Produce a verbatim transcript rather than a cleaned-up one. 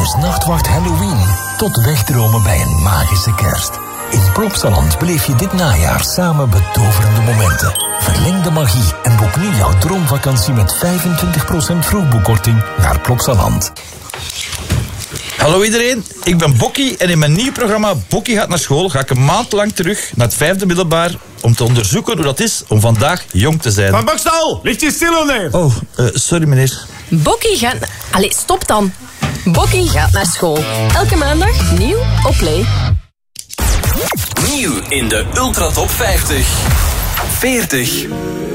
Als nachtwacht Halloween tot wegdromen bij een magische kerst. In Plopsaland beleef je dit najaar samen betoverende momenten. Verleng de magie en boek nu jouw droomvakantie met vijfentwintig procent vroegboekkorting naar Plopsaland. Hallo iedereen, ik ben Bokkie en in mijn nieuw programma Bokkie gaat naar school ga ik een maand lang terug naar het vijfde middelbaar om te onderzoeken hoe dat is om vandaag jong te zijn. Van Bokstal, ligt je stil neer? Oh, uh, sorry meneer. Bokkie gaat... Allee, stop dan. Bokkie gaat naar school. Elke maandag nieuw op Play. Nieuw in de Ultra Top vijftig. veertig.